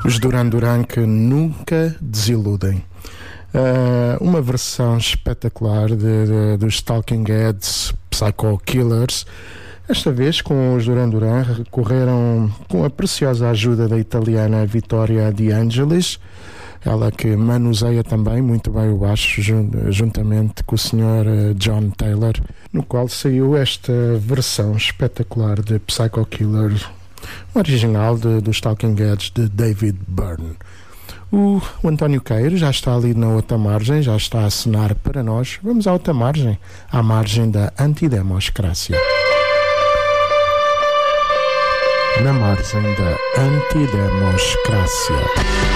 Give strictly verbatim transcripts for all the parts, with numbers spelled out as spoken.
Os Duran Duran que nunca desiludem. Uh, uma versão espetacular de, de, dos Talking Heads, Psycho Killers. Esta vez com os Duran Duran recorreram com a preciosa ajuda da italiana Vittoria De Angelis, ela que manuseia também muito bem o baixo juntamente com o senhor John Taylor, no qual saiu esta versão espetacular de Psycho Killer, original de, dos Talking Heads de David Byrne. O, o António Queiro já está ali na outra margem, já está a assinar para nós. Vamos à outra margem, à margem da antidemocracia. Na margem da antidemocracia.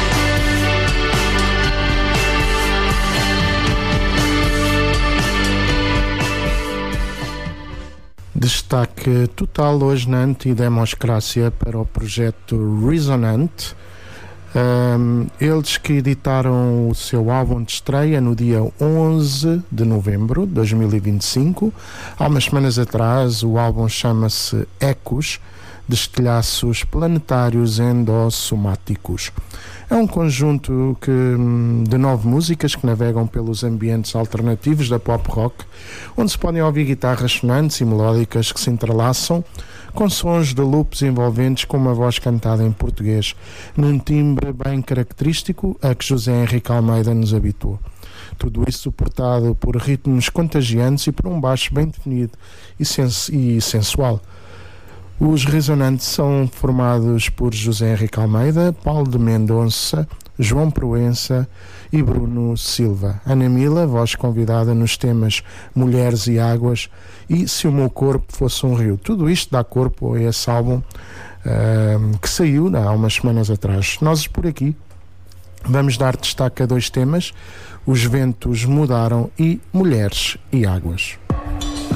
Destaque total hoje na antidemocracia para o projeto Resonant. Um, eles que editaram o seu álbum de estreia no dia onze de novembro de dois mil e vinte e cinco. Há umas semanas atrás o álbum chama-se Ecos, Destilhaços Planetários Endossomáticos. É um conjunto que, de nove músicas que navegam pelos ambientes alternativos da pop rock, onde se podem ouvir guitarras sonantes e melódicas que se entrelaçam com sons de loops envolventes com uma voz cantada em português, num timbre bem característico a que José Henrique Almeida nos habituou. Tudo isso suportado por ritmos contagiantes e por um baixo bem definido e, sens- e sensual. Os Resonantes são formados por José Henrique Almeida, Paulo de Mendonça, João Proença e Bruno Silva. Ana Mila, voz convidada nos temas Mulheres e Águas e Se o Meu Corpo Fosse um Rio. Tudo isto dá corpo a esse álbum uh, que saiu há umas semanas atrás. Nós por aqui vamos dar destaque a dois temas: Os Ventos Mudaram e Mulheres e Águas.